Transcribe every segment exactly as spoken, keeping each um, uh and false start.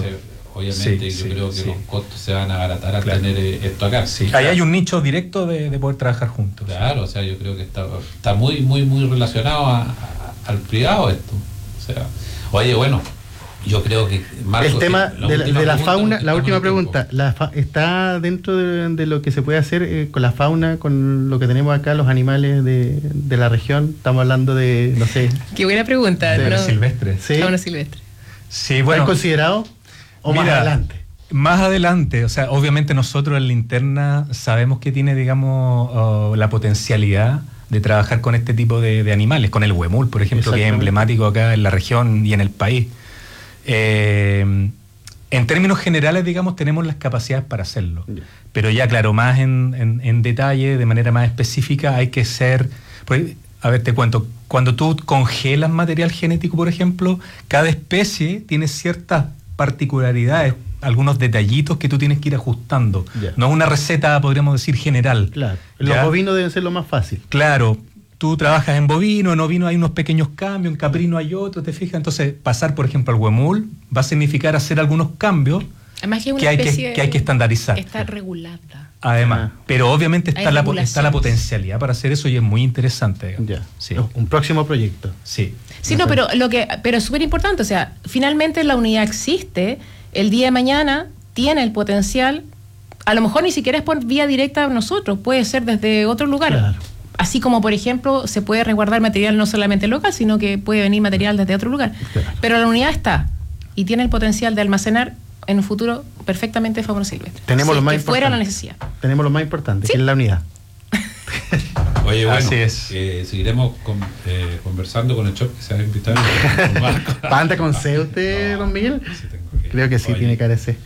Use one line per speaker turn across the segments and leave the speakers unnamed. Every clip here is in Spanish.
Exacto.
Eh, obviamente sí, yo sí, creo que sí. los costos se van a abaratar al claro. tener esto acá.
Sí. Ahí hay un nicho directo de, de poder trabajar juntos.
Claro, o sea, yo creo que está, está muy, muy, muy relacionado a, a, al privado esto. O sea, oye, bueno, yo creo que
Marco, el tema de la, de la fauna, la última pregunta, la fa, ¿está dentro de, de lo que se puede hacer eh, con la fauna, con lo que tenemos acá, los animales de, de la región? Estamos hablando de, no sé.
Qué buena pregunta.
De ¿no? silvestre.
Sí. Fauna silvestre.
Sí, bueno. ¿Has considerado? ¿O Mira, más adelante?
Más adelante, o sea, obviamente nosotros en la interna sabemos que tiene, digamos, uh, la potencialidad de trabajar con este tipo de, de animales, con el huemul, por ejemplo, que es emblemático acá en la región y en el país. Eh, en términos generales, digamos, tenemos las capacidades para hacerlo. Yeah. Pero ya, claro, más en, en, en detalle, de manera más específica, hay que ser... Pues, a ver, te cuento, cuando tú congelas material genético, por ejemplo, cada especie tiene ciertas particularidades, algunos detallitos que tú tienes que ir ajustando. Yeah. No es una receta, podríamos decir, general.
Claro. Los ¿ya? bovinos deben ser lo más fácil.
Claro. Tú trabajas en bovino, en ovino hay unos pequeños cambios, en caprino hay otros, ¿te fijas? Entonces, pasar, por ejemplo, al huemul va a significar hacer algunos cambios
Además, que,
que, hay que, que hay que estandarizar.
Está regulada.
Además, ah. pero obviamente está la, está la potencialidad para hacer eso y es muy interesante.
Ya. Sí. Un próximo proyecto.
Sí.
Sí, no, pero lo que, pero es súper importante, o sea, finalmente la unidad existe, el día de mañana tiene el potencial, a lo mejor ni siquiera es por vía directa a nosotros, puede ser desde otro lugar.
Claro.
Así como, por ejemplo, se puede resguardar material no solamente local, sino que puede venir material desde otro lugar. Claro. Pero la unidad está y tiene el potencial de almacenar en un futuro perfectamente fauna silvestre.
Tenemos
sí,
lo más
que
importante.
Fuera la necesidad.
Tenemos lo más importante, ¿sí? Que es la unidad.
Oye, bueno,
así es.
Eh, seguiremos con, eh, conversando con el Chop, que se va a invitar.
¿Panta con C usted, no, don Miguel? Sí tengo que, Creo que sí, oye, tiene cara de C.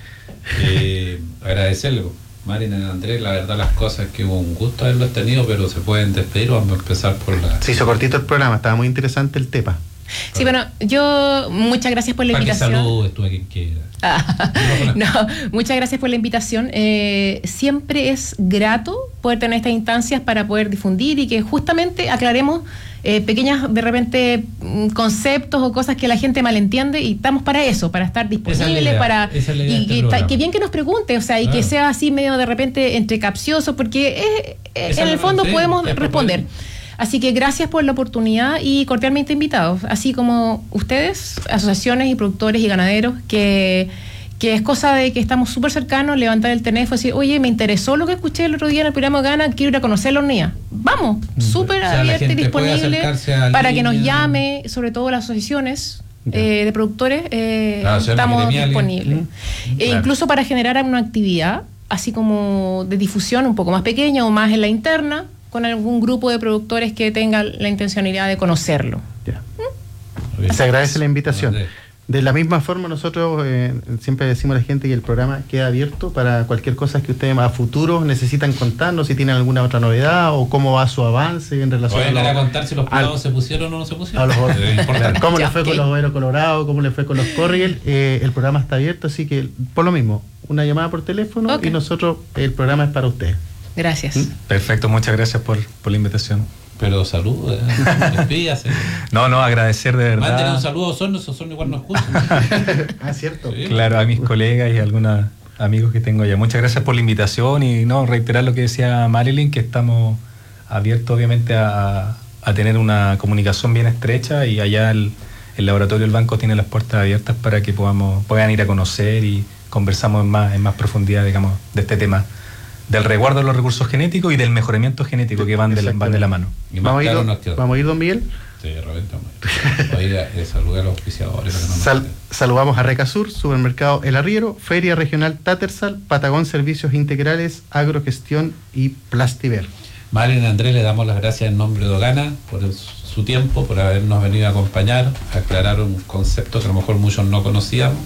Eh, agradecerle, Marina y Andrés, la verdad las cosas que hubo un gusto haberlos tenido, pero se pueden despedir. Vamos a empezar por la...
Se hizo cortito el programa, estaba muy interesante el tema.
Sí, bueno, yo muchas gracias por la
Para
invitación.
Que saludes tú a quien quiera.
Ah, no, muchas gracias por la invitación. Eh, siempre es grato poder tener estas instancias para poder difundir y que justamente aclaremos eh, pequeñas, de repente, conceptos o cosas que la gente malentiende, y estamos para eso, para estar disponibles, para y que, ta, que bien que nos pregunte, o sea, y claro, que sea así medio de repente entre capcioso, porque es, en el fondo podemos responder. Así que gracias por la oportunidad y cordialmente invitados, así como ustedes, asociaciones y productores y ganaderos, que, que es cosa de que estamos súper cercanos, levantar el teléfono y decir, oye, me interesó lo que escuché el otro día en el programa Gana, quiero ir a conocer la unidad. Vamos, súper
o sea,
abierta y disponible para que nos llame, sobre todo las asociaciones eh, de productores, eh, estamos disponibles. ¿Mm? E claro, incluso para generar una actividad, así como de difusión un poco más pequeña o más en la interna, con algún grupo de productores que tenga la intencionalidad de conocerlo.
Ya. ¿Mm? Se agradece la invitación. De la misma forma, nosotros eh, siempre decimos a la gente que el programa queda abierto para cualquier cosa que ustedes a futuro necesitan contarnos, si tienen alguna otra novedad o cómo va su avance en relación
Oye,
a, los,
a contar si los pelados se pusieron o no se pusieron.
A los, cómo les fue con los overos colorados, cómo les fue con los corriel. Eh, el programa está abierto, así que por lo mismo, una llamada por teléfono, okay, y nosotros, el programa es para ustedes.
Gracias.
¿Mm? Perfecto, muchas gracias por, por la invitación.
Pero salud, eh, despídase.
No, no, agradecer de verdad.
Mándenle un saludo a Osorno, Osorno igual no escucha.
Ah, cierto.
Sí.
Claro, a mis colegas y a algunos amigos que tengo allá. Muchas gracias por la invitación y no reiterar lo que decía Marilyn, que estamos abiertos obviamente a, a tener una comunicación bien estrecha, y allá el, el laboratorio del banco tiene las puertas abiertas para que podamos puedan ir a conocer y conversamos en más, en más profundidad, digamos, de este tema del resguardo de los recursos genéticos y del mejoramiento genético, que van de la, van de la mano.
Y ¿Vamos, a ir, don, ¿Vamos a ir, don Miguel?
Sí, de repente. Oiga, eh, saludar a los auspiciadores. No
Sal, saludamos a Recasur, Supermercado El Arriero, Feria Regional Tatersal, Patagón Servicios Integrales, Agrogestión y Plastiver.
Marilyn Andrés, le damos las gracias en nombre de Ogana por el, su tiempo, por habernos venido a acompañar, a aclarar un concepto que a lo mejor muchos no conocíamos.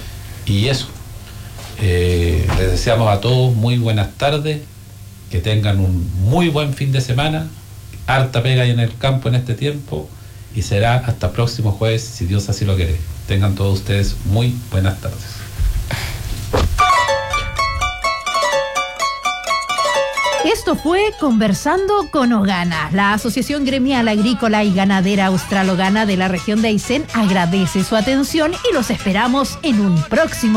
Y eso. Eh, les deseamos a todos muy buenas tardes, que tengan un muy buen fin de semana, harta pega ahí en el campo en este tiempo, y será hasta próximo jueves, si Dios así lo quiere. Tengan todos ustedes muy buenas tardes.
Esto fue Conversando con Ogana. La Asociación Gremial Agrícola y Ganadera Australogana de la región de Aysén agradece su atención y los esperamos en un próximo